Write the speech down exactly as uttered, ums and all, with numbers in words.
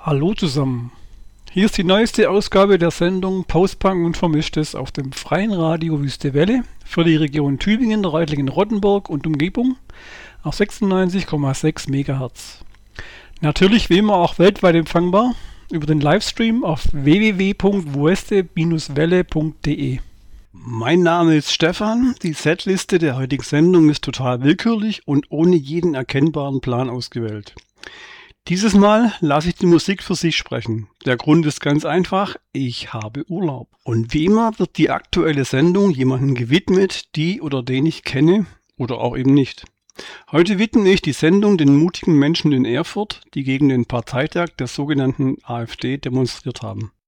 Hallo zusammen. Hier ist die neueste Ausgabe der Sendung Postpunk und Vermischtes auf dem freien Radio Wüste Welle für die Region Tübingen, Reutlingen-Rottenburg und Umgebung auf sechsundneunzig Komma sechs Megahertz. Natürlich wie immer auch weltweit empfangbar über den Livestream auf w w w punkt weste Bindestrich welle punkt de. Mein Name ist Stefan. Die Setliste der heutigen Sendung ist total willkürlich und ohne jeden erkennbaren Plan ausgewählt. Dieses Mal lasse ich die Musik für sich sprechen. Der Grund ist ganz einfach, ich habe Urlaub. Und wie immer wird die aktuelle Sendung jemandem gewidmet, die oder den ich kenne oder auch eben nicht. Heute widme ich die Sendung den mutigen Menschen in Erfurt, die gegen den Parteitag der sogenannten AfD demonstriert haben.